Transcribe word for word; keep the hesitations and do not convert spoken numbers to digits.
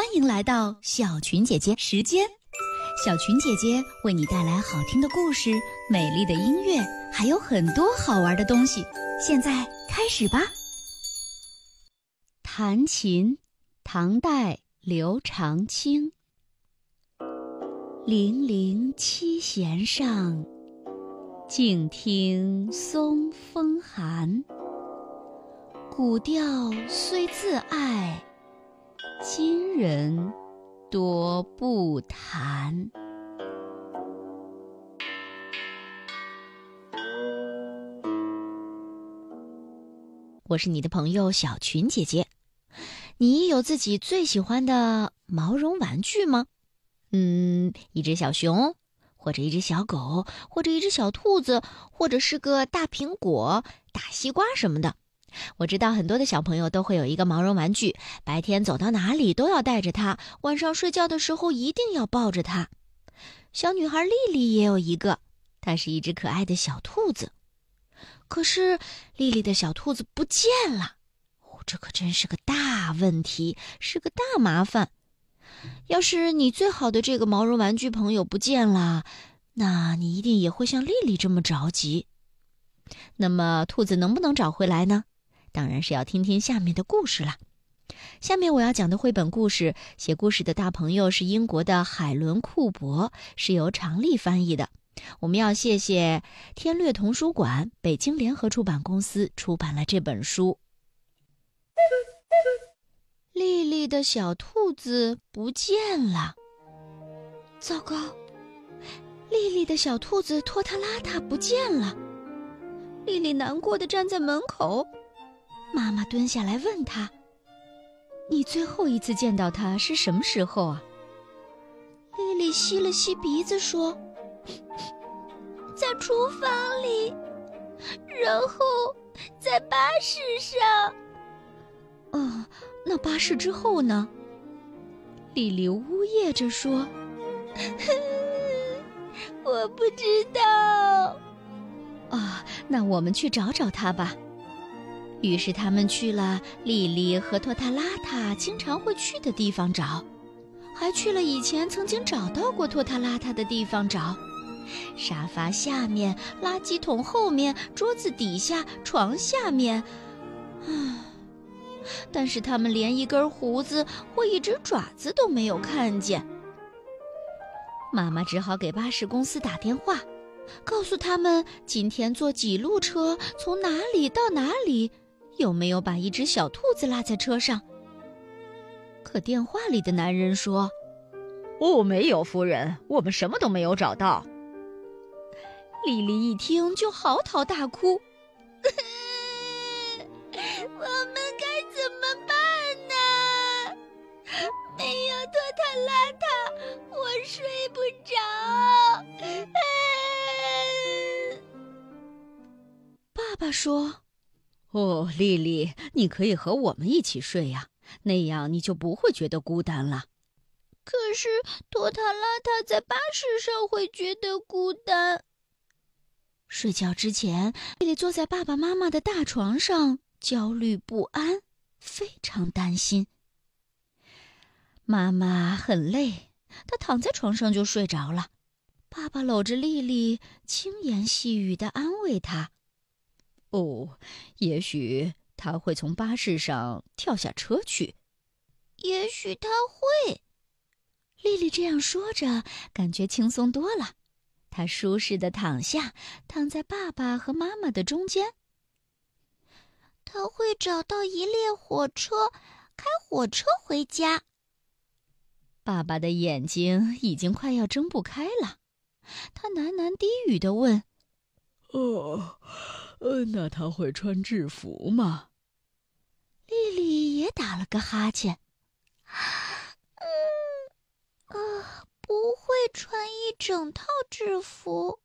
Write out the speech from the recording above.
迎来到小群姐姐时间。小群姐姐为你带来好听的故事、美丽的音乐，还有很多好玩的东西。现在开始吧。弹琴，唐代刘长卿。零零七弦上，静听松风寒。古调虽自爱，今人多不弹。我是你的朋友小群姐姐。你有自己最喜欢的毛绒玩具吗？嗯，一只小熊，或者一只小狗，或者一只小兔子，或者是个大苹果、大西瓜什么的。我知道很多的小朋友都会有一个毛绒玩具，白天走到哪里都要带着它，晚上睡觉的时候一定要抱着它。小女孩丽丽也有一个，她是一只可爱的小兔子。可是丽丽的小兔子不见了，哦，这可真是个大问题，是个大麻烦。要是你最好的这个毛绒玩具朋友不见了，那你一定也会像丽丽这么着急。那么兔子能不能找回来呢？当然是要听听下面的故事了。下面我要讲的绘本故事，写故事的大朋友是英国的海伦·库珀，是由常丽翻译的。我们要谢谢天略童书馆、北京联合出版公司出版了这本书。丽丽的小兔子不见了，糟糕！丽丽的小兔子拖沓邋遢不见了。丽丽难过地站在门口，妈妈蹲下来问她：“你最后一次见到她是什么时候啊？”丽丽吸了吸鼻子说：“在厨房里，然后在巴士上。”哦，那巴士之后呢？丽丽呜咽着说：“我不知道。”啊，那我们去找找她吧。于是他们去了丽丽和拖沓邋遢经常会去的地方找，还去了以前曾经找到过拖沓邋遢的地方找。沙发下面、垃圾桶后面、桌子底下、床下面。唉，但是他们连一根胡子或一只爪子都没有看见。妈妈只好给巴士公司打电话，告诉他们今天坐几路车，从哪里到哪里，有没有把一只小兔子拉在车上。可电话里的男人说：“ 哦，没有，夫人，我们什么都没有找到。” 丽丽一听就嚎啕大哭：“我们该怎么办呢？没有拖沓邋遢，我睡不着。”爸爸说：“ 哦，丽丽，你可以和我们一起睡呀，那样你就不会觉得孤单了。” 可是拖沓邋遢在巴士上会觉得孤单。睡觉之前，丽丽坐在爸爸妈妈的大床上，焦虑不安，非常担心。妈妈很累，她躺在床上就睡着了。爸爸搂着丽丽，轻言细语地安慰她：“ 哦，也许他会从巴士上跳下车去。”“ 也许他会。”丽丽这样说着，感觉轻松多了。她舒适地躺下，躺在爸爸和妈妈的中间。他会找到一列火车，开火车回家。爸爸的眼睛已经快要睁不开了，他喃喃低语地问：“ 哦，呃，那他会穿制服吗？” 丽丽也打了个哈欠。嗯，啊，不会穿一整套制服。